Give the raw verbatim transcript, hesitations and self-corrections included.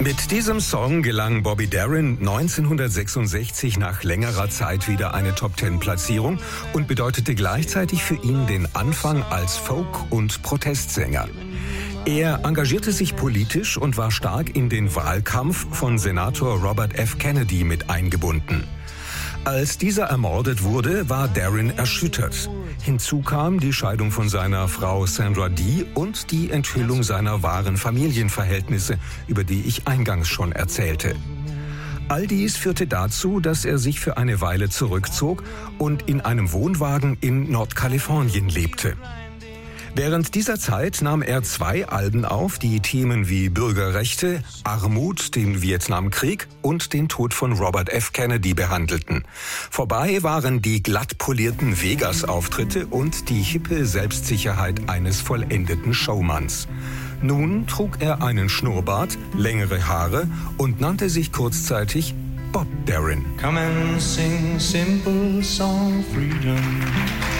Mit diesem Song gelang Bobby Darin neunzehnhundertsechsundsechzig nach längerer Zeit wieder eine Top-Zehn-Platzierung und bedeutete gleichzeitig für ihn den Anfang als Folk- und Protestsänger. Er engagierte sich politisch und war stark in den Wahlkampf von Senator Robert F. Kennedy mit eingebunden. Als dieser ermordet wurde, war Darin erschüttert. Hinzu kam die Scheidung von seiner Frau Sandra Dee und die Enthüllung seiner wahren Familienverhältnisse, über die ich eingangs schon erzählte. All dies führte dazu, dass er sich für eine Weile zurückzog und in einem Wohnwagen in Nordkalifornien lebte. Während dieser Zeit nahm er zwei Alben auf, die Themen wie Bürgerrechte, Armut, den Vietnamkrieg und den Tod von Robert F. Kennedy behandelten. Vorbei waren die glatt polierten Vegas-Auftritte und die hippe Selbstsicherheit eines vollendeten Showmanns. Nun trug er einen Schnurrbart, längere Haare und nannte sich kurzzeitig Bob Darin. Come and sing simple song freedom.